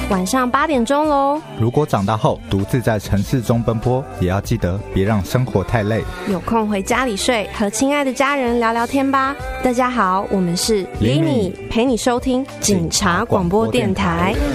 晚上8点钟咯。 如果长大后独自在城市中奔波，也要记得别让生活太累， 有空回家里睡，和亲爱的家人聊聊天吧。大家好，我们是 Lini， 陪你收听警察广播电台。